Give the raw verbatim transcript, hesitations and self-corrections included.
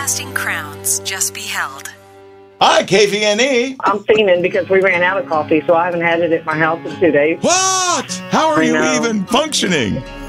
Broadcasting crowns just beheld. Hi, K V N E. I'm fiending because we ran out of coffee, so I haven't had it at my house in two days. What? How are I you know. even functioning?